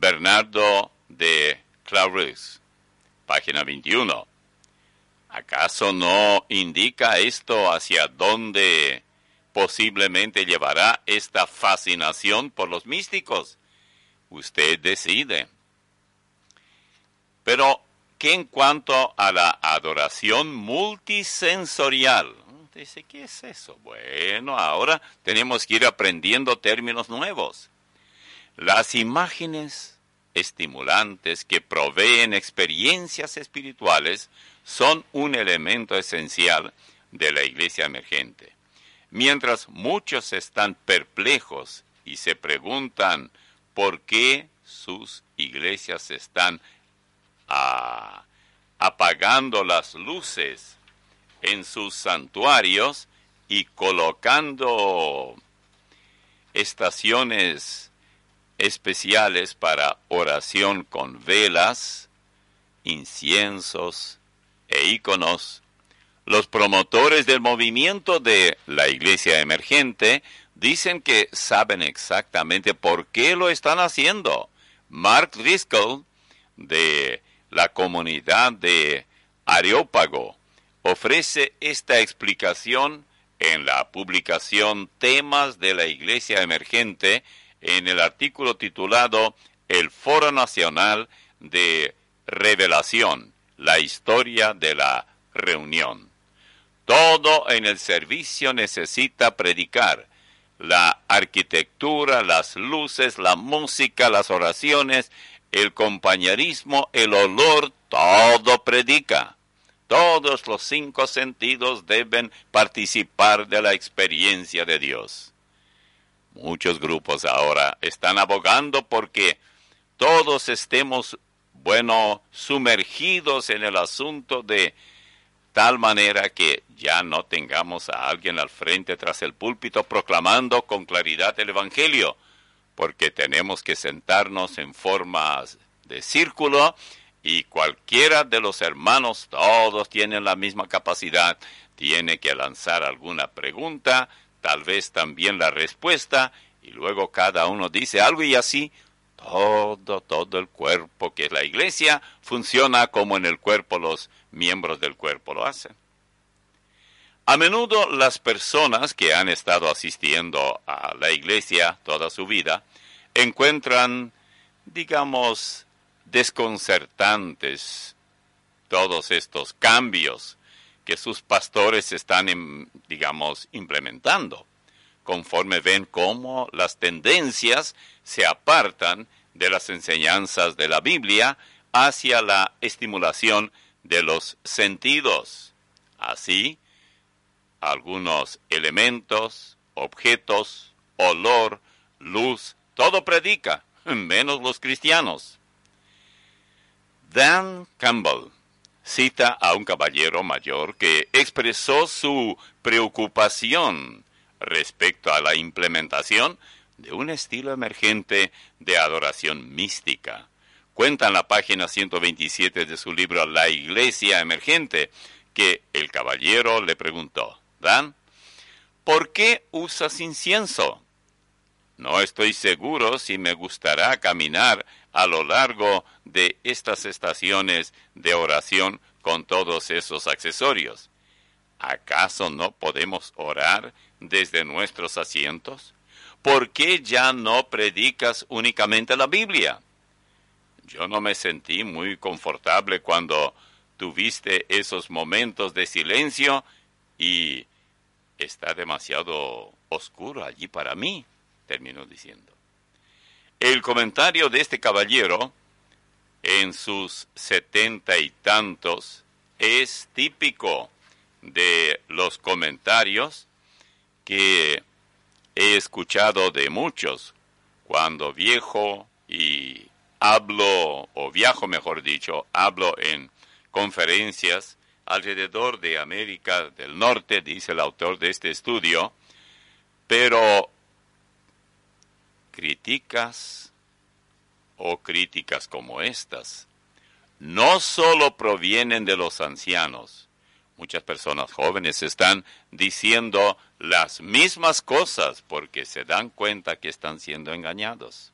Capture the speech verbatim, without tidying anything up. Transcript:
Bernardo de Clairvaux, página veintiuno. ¿Acaso no indica esto hacia dónde posiblemente llevará esta fascinación por los místicos? Usted decide. Pero, ¿qué en cuanto a la adoración multisensorial? Dice, ¿qué es eso? Bueno, ahora tenemos que ir aprendiendo términos nuevos. Las imágenes estimulantes que proveen experiencias espirituales son un elemento esencial de la iglesia emergente. Mientras muchos están perplejos y se preguntan por qué sus iglesias están a, apagando las luces en sus santuarios y colocando estaciones especiales para oración con velas, inciensos e íconos, los promotores del movimiento de la iglesia emergente dicen que saben exactamente por qué lo están haciendo. Mark Driscoll, de la comunidad de Areópago, ofrece esta explicación en la publicación Temas de la Iglesia Emergente, en el artículo titulado El Foro Nacional de Revelación, la historia de la reunión. Todo en el servicio necesita predicar. La arquitectura, las luces, la música, las oraciones, el compañerismo, el olor, todo predica. Todos los cinco sentidos deben participar de la experiencia de Dios. Muchos grupos ahora están abogando porque todos estemos, bueno, sumergidos en el asunto de tal manera que ya no tengamos a alguien al frente tras el púlpito proclamando con claridad el Evangelio, porque tenemos que sentarnos en formas de círculo y cualquiera de los hermanos, todos tienen la misma capacidad, tiene que lanzar alguna pregunta, tal vez también la respuesta, y luego cada uno dice algo y así todo, todo el cuerpo que es la iglesia funciona como en el cuerpo los miembros del cuerpo lo hacen. A menudo las personas que han estado asistiendo a la iglesia toda su vida encuentran, digamos, desconcertantes todos estos cambios que sus pastores están, digamos, implementando, conforme ven cómo las tendencias se apartan de las enseñanzas de la Biblia hacia la estimulación de los sentidos. Así, algunos elementos, objetos, olor, luz, todo predica, menos los cristianos. Dan Campbell cita a un caballero mayor que expresó su preocupación respecto a la implementación de un estilo emergente de adoración mística. Cuenta en la página ciento veintisiete de su libro La Iglesia Emergente que el caballero le preguntó: Dan, ¿por qué usas incienso? No estoy seguro si me gustará caminar a lo largo de estas estaciones de oración con todos esos accesorios. ¿Acaso no podemos orar desde nuestros asientos? ¿Por qué ya no predicas únicamente la Biblia? Yo no me sentí muy confortable cuando tuviste esos momentos de silencio y está demasiado oscuro allí para mí, terminó diciendo. El comentario de este caballero, en sus setenta y tantos, es típico de los comentarios que he escuchado de muchos cuando viajo y hablo, o viajo mejor dicho, hablo en conferencias alrededor de América del Norte, dice el autor de este estudio, pero críticas o críticas como estas no solo provienen de los ancianos. Muchas personas jóvenes están diciendo las mismas cosas porque se dan cuenta que están siendo engañados.